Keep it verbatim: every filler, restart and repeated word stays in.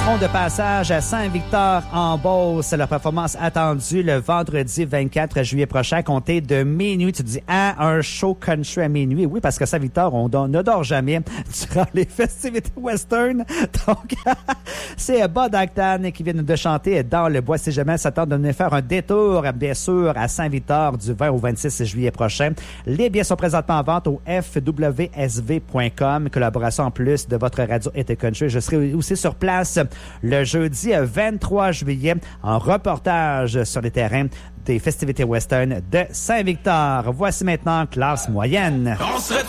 seront de passage à Saint-Victor-en-Beauce. Leur performance attendue le vendredi vingt-quatre juillet prochain, à compter de minuit. Tu dis, ah, un show country à minuit. Oui, parce que Saint-Victor, on do- ne dort jamais durant les festivités western. Donc, c'est Bud Acton qui vient de chanter dans le bois. Si jamais ça tente de venir faire un détour, bien sûr, à Saint-Victor du vingt au vingt-six juillet prochain. Les billets sont présentement en vente au f w s v point com. Collaboration en plus de votre radio Été Country. Je serai aussi sur place le jeudi vingt-trois juillet en reportage sur les terrains des festivités western de Saint-Victor. Voici maintenant classe moyenne. On serait